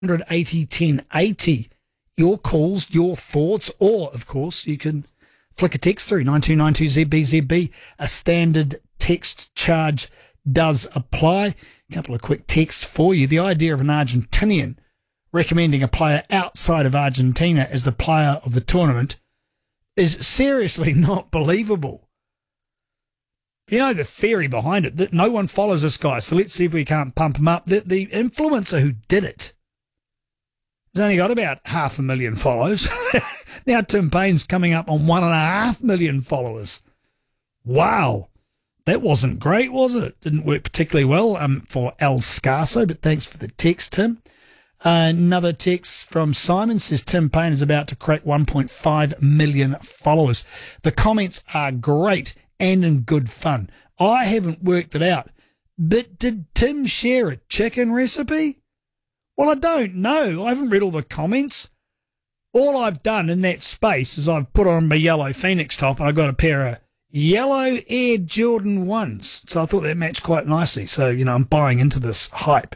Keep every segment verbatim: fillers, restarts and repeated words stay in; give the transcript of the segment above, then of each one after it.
one eight zero, ten eighty. Your calls, your thoughts, or, of course, you can flick a text through nine two nine two Z B Z B. A standard text charge does apply. A couple of quick texts for you. The idea of an Argentinian recommending a player outside of Argentina as the player of the tournament is seriously not believable. You know the theory behind it, that no one follows this guy, so let's see if we can't pump him up. The, the influencer who did it has only got about half a million followers. Now Tim Payne's coming up on one and a half million followers. Wow. That wasn't great, was it? Didn't work particularly well um, for El Scarso, but thanks for the text, Tim. Uh, another text from Simon says Tim Payne is about to crack one point five million followers. The comments are great and in good fun. I haven't worked it out, but did Tim share a chicken recipe? Well, I don't know. I haven't read all the comments. All I've done in that space is I've put on my yellow Phoenix top and I've got a pair of yellow Air Jordan ones. So I thought that matched quite nicely. So, you know, I'm buying into this hype.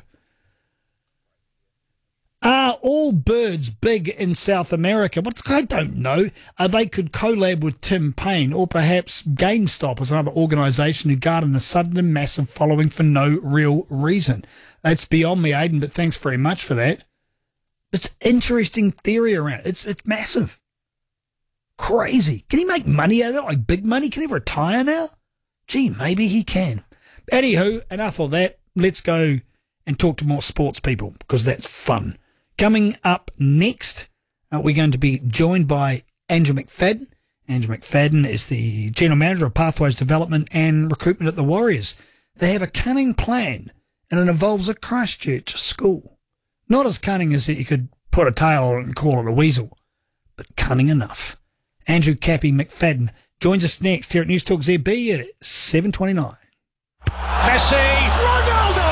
Are all birds big in South America? But I don't know. Uh, they could collab with Tim Payne, or perhaps GameStop is another organisation who garnered a sudden and massive following for no real reason. It's beyond me, Aidan, but thanks very much for that. It's interesting theory around it. It's, it's massive. Crazy. Can he make money out of it, like big money? Can he retire now? Gee, maybe he can. Anywho, enough of that. Let's go and talk to more sports people, because that's fun. Coming up next, uh, we're going to be joined by Andrew McFadden. Andrew McFadden is the General Manager of Pathways Development and Recruitment at the Warriors. They have a cunning plan, and it involves a Christchurch school. Not as cunning as that you could put a tail on it and call it a weasel, but cunning enough. Andrew Cappy McFadden joins us next here at News Talk Z B at seven twenty-nine. Messi! Ronaldo!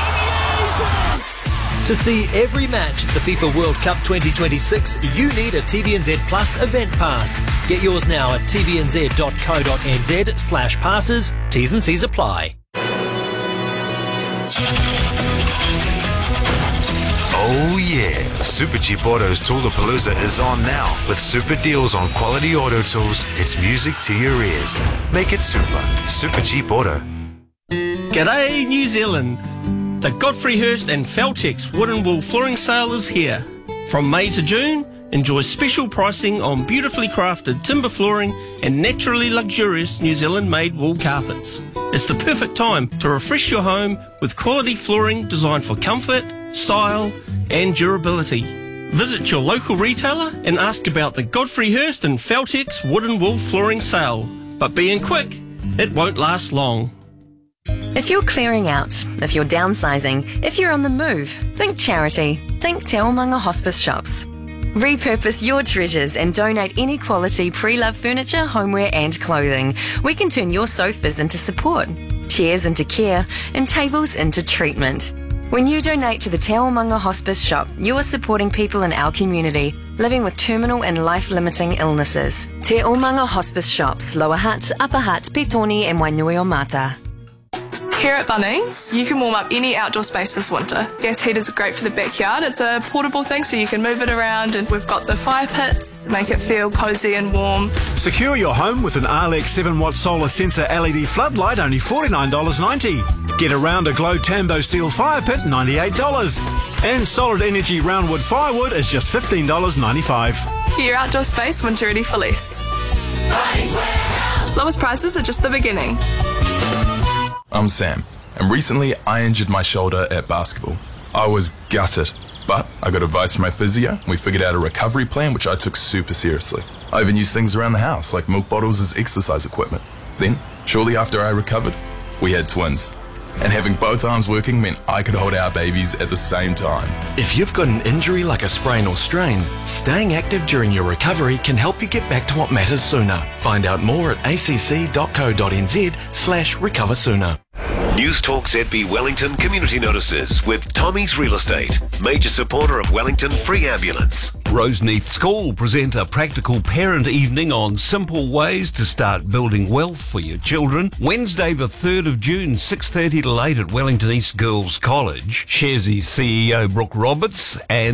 To see every match at the FIFA World Cup twenty twenty-six, you need a T V N Z Plus event pass. Get yours now at t v n z dot co dot n z slash passes. T's and C's apply. Oh yeah, Super Cheap Auto's Toolapalooza is on now with super deals on quality auto tools. It's music to your ears. Make it super. Super Cheap Auto. G'day New Zealand. The Godfrey Hirst and Feltex Wood and Wool Flooring Sale is here. From May to June, enjoy special pricing on beautifully crafted timber flooring and naturally luxurious New Zealand-made wool carpets. It's the perfect time to refresh your home with quality flooring designed for comfort, style and durability. Visit your local retailer and ask about the Godfrey Hirst and Feltex Wood and Wool Flooring Sale. But being quick, it won't last long. If you're clearing out, if you're downsizing, if you're on the move, think charity. Think Te Omanga Hospice Shops. Repurpose your treasures and donate any quality pre-loved furniture, homeware and clothing. We can turn your sofas into support, chairs into care, and tables into treatment. When you donate to the Te Omanga Hospice Shop, you are supporting people in our community living with terminal and life-limiting illnesses. Te Omanga Hospice Shops, Lower Hutt, Upper Hutt, Petone and Wainui-o-Mata. Here at Bunnings, you can warm up any outdoor space this winter. Gas heaters are great for the backyard. It's a portable thing so you can move it around, and we've got the fire pits, make it feel cosy and warm. Secure your home with an Arlex seven watt solar sensor L E D floodlight, only forty-nine dollars ninety. Get around a Glow Tambo steel fire pit, ninety-eight dollars. And solid energy roundwood firewood is just fifteen dollars ninety-five. Get your outdoor space winter ready for less. Lowest prices are just the beginning. I'm Sam, and recently I injured my shoulder at basketball. I was gutted, but I got advice from my physio. We figured out a recovery plan, which I took super seriously. I even used things around the house, like milk bottles as exercise equipment. Then, shortly after I recovered, we had twins. And having both arms working meant I could hold our babies at the same time. If you've got an injury like a sprain or strain, staying active during your recovery can help you get back to what matters sooner. Find out more at a c c dot co dot n z slash recover sooner. News Talk Z B Wellington community notices with Tommy's Real Estate, major supporter of Wellington Free Ambulance. Roseneath School present a practical parent evening on simple ways to start building wealth for your children. Wednesday the third of June, six thirty to eight at Wellington East Girls College. Sharesies C E O Brooke Roberts and